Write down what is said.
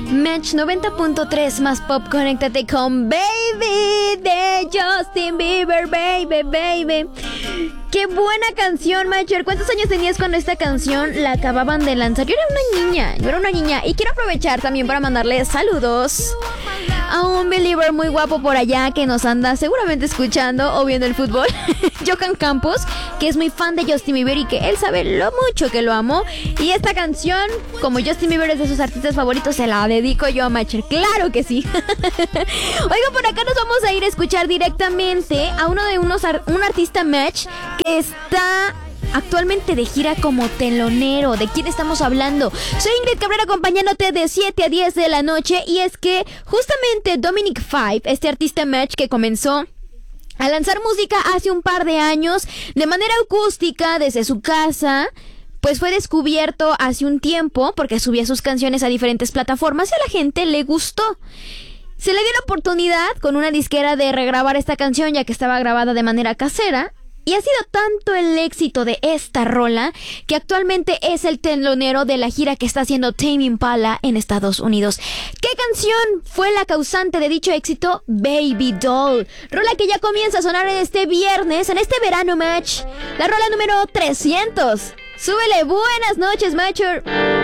Match 90.3 más pop, conéctate con Baby de Justin Bieber, baby. Qué buena canción, Macher. ¿Cuántos años tenías cuando esta canción la acababan de lanzar? Yo era una niña y quiero aprovechar también para mandarle saludos a un believer muy guapo por allá que nos anda seguramente escuchando o viendo el fútbol, Johan Campos, que es muy fan de Justin Bieber y que él sabe lo mucho que lo amo. Y esta canción, como Justin Bieber es de sus artistas favoritos, se la dedico yo a Macher. ¡Claro que sí! Oigan, por acá nos vamos a ir a escuchar directamente a un artista Match que está actualmente de gira como telonero. ¿De quién estamos hablando? Soy Ingrid Cabrera acompañándote de 7 a 10 de la noche. Y es que justamente Dominic Five, este artista Match que comenzó a lanzar música hace un par de años de manera acústica desde su casa, pues fue descubierto hace un tiempo porque subía sus canciones a diferentes plataformas y a la gente le gustó. Se le dio la oportunidad con una disquera de regrabar esta canción, ya que estaba grabada de manera casera. Y ha sido tanto el éxito de esta rola que actualmente es el telonero de la gira que está haciendo Tame Impala en Estados Unidos. ¿Qué canción fue la causante de dicho éxito? Baby Doll. Rola que ya comienza a sonar en este viernes, en este verano Match. La rola número 300. Súbele, buenas noches, Matcher.